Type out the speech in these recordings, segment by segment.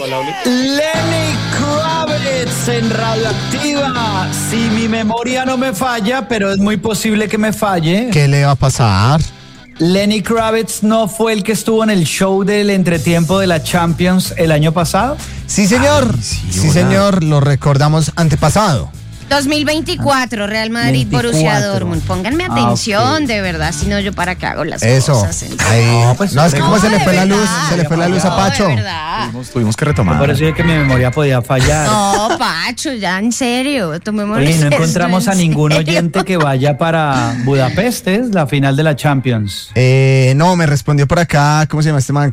Lenny Kravitz en Radioactiva. Si mi memoria no me falla, pero es muy posible que me falle. ¿Qué le va a pasar? Lenny Kravitz no fue el que estuvo en el show del entretiempo de la Champions el año pasado. Sí, señor. Sí, señor. Lo recordamos antepasado. 2024, Real Madrid, 24. Borussia Dortmund. Pónganme atención, de verdad, si no yo para qué hago las cosas. Ahí. No, es que como se le de fue la luz, verdad. se le fue la luz a Pacho. De verdad. Tuvimos que retomar. Por eso es que mi memoria podía fallar. No, Pacho, ya en serio, tomémoslo Oye, no esto encontramos en a ningún serio. oyente que vaya para Budapest, ¿es? La final de la Champions. No, me respondió por acá. ¿Cómo se llama este man?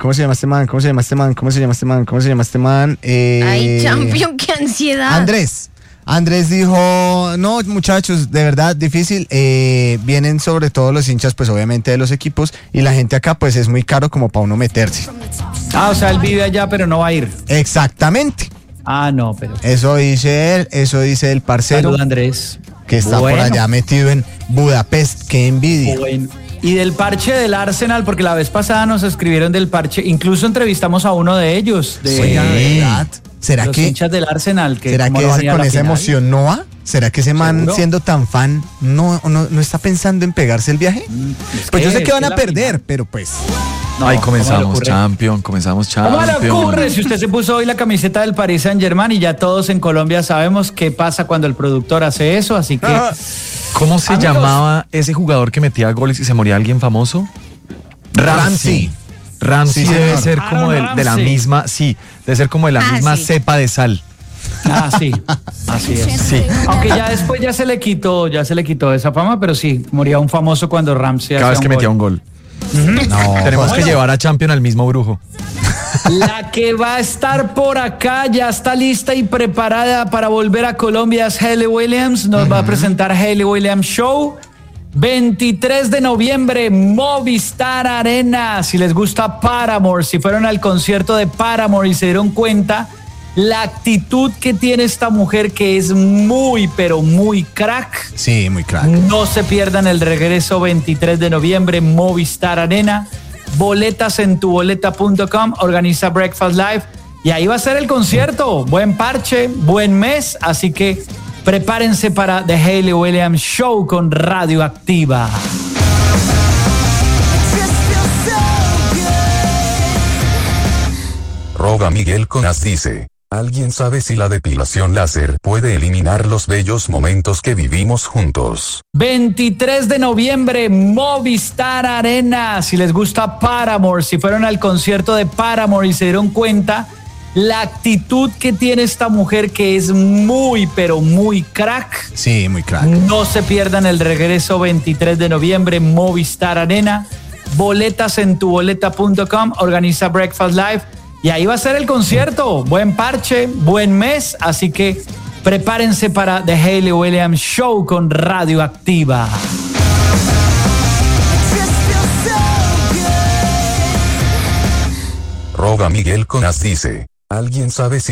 Ay, champion, qué ansiedad. Andrés dijo, no, muchachos, de verdad, difícil. Vienen sobre todo los hinchas, pues obviamente de los equipos, y la gente acá, pues es muy caro como para uno meterse. O sea, él vive allá, pero no va a ir. Exactamente. No, pero... Eso dice él, eso dice el parcero. Saluda, Andrés. Que está por allá metido en Budapest. ¡Qué envidia! Bueno. Y del parche del Arsenal, porque la vez pasada nos escribieron del parche, incluso entrevistamos a uno de ellos. ¿Verdad? ¿Será los que hinchas del Arsenal? ¿Será que con esa emoción no va? ¿Será que ese man, ¿seguro? siendo tan fan, no está pensando en pegarse el viaje? Pues yo sé que van a perder, pero pues... No, Ahí ¿cómo le comenzamos ocurre? Champions. ¿Cómo le ocurre si usted se puso hoy la camiseta del Paris Saint-Germain y ya todos en Colombia sabemos qué pasa cuando el productor hace eso? Así que... ¿Cómo se llamaba ese jugador que metía goles y se moría alguien famoso? Ramsey Sí, debe señor. ser como de la Ramsey. misma, debe ser como de la misma sí. cepa de sal. Sí, así es. Sí. Aunque ya después ya se le quitó esa fama, pero sí, moría un famoso cuando Ramsey Cada vez que metía un gol. No, Tenemos que llevar a Champions al mismo brujo. La que va a estar por acá, ya está lista y preparada para volver a Colombia es Hayley Williams. Nos va a presentar Hayley Williams Show. 23 de noviembre, Movistar Arena. Si les gusta Paramore, si fueron al concierto de Paramore y se dieron cuenta la actitud que tiene esta mujer, que es muy, pero muy crack. Sí, muy crack. No se pierdan el regreso 23 de noviembre, Movistar Arena. Boletas en tuboleta.com, organiza Breakfast Live y ahí va a ser el concierto. Buen parche, buen mes, así que prepárense para The Hayley Williams Show con Radioactiva. Roga Miguel Conas dice: ¿alguien sabe si la depilación láser puede eliminar los bellos momentos que vivimos juntos? 23 de noviembre, Movistar Arena. Si les gusta Paramore, si fueron al concierto de Paramore y se dieron cuenta la actitud que tiene esta mujer, que es muy, pero muy crack. Sí, muy crack. No se pierdan el regreso 23 de noviembre, Movistar Arena. Boletas en tuboleta.com, organiza Breakfast Live y ahí va a ser el concierto. Buen parche, buen mes, así que prepárense para The Hayley Williams Show con Radioactiva. Roga Miguel Conas dice: ¿alguien sabe si